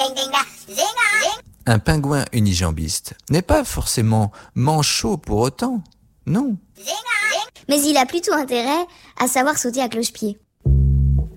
Un pingouin unijambiste n'est pas forcément manchot pour autant, non. Mais il a plutôt intérêt à savoir sauter à cloche-pied.